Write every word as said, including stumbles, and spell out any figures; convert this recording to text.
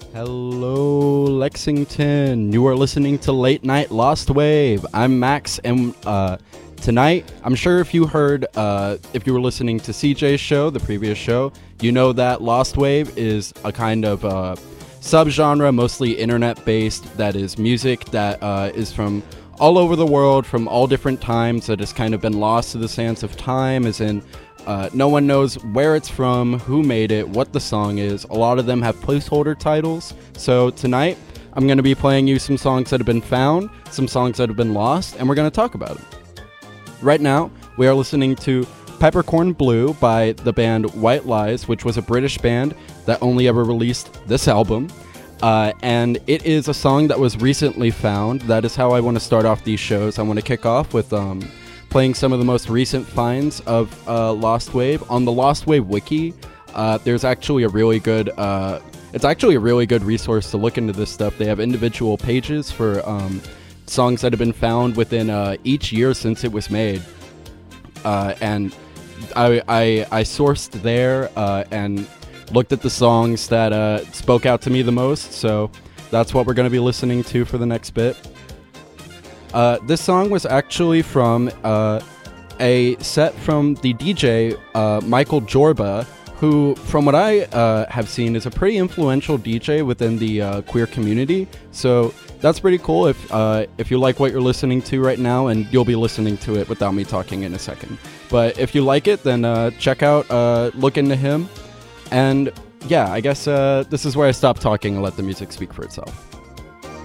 Hello, Lexington. You are listening to Late Night Lost Wave. I'm Max, and uh, tonight, I'm sure if you heard, uh, if you were listening to C J's show, the previous show, you know that Lost Wave is a kind of uh, subgenre, mostly internet-based, that is music that uh, is from all over the world, from all different times, that has kind of been lost to the sands of time, as in Uh, no one knows where it's from, who made it, what the song is. A lot of them have placeholder titles. So tonight, I'm going to be playing you some songs that have been found, some songs that have been lost, and we're going to talk about them. Right now, we are listening to Peppercorn Blue by the band White Lies, which was a British band that only ever released this album. Uh, and it is a song that was recently found. That is how I want to start off these shows. I want to kick off with Um, playing some of the most recent finds of uh, Lost Wave. On the Lost Wave wiki, uh, there's actually a really good, uh, it's actually a really good resource to look into this stuff. They have individual pages for um, songs that have been found within uh, each year since it was made. Uh, and I, I, I sourced there uh, and looked at the songs that uh, spoke out to me the most, so that's what we're going to be listening to for the next bit. Uh, this song was actually from uh, a set from the D J uh, Michael Jorba, who, from what I uh, have seen, is a pretty influential D J within the uh, queer community. So that's pretty cool if uh, if you like what you're listening to right now, and you'll be listening to it without me talking in a second. But if you like it, then uh, check out, uh, look into him. And yeah, I guess uh, this is where I stop talking and let the music speak for itself.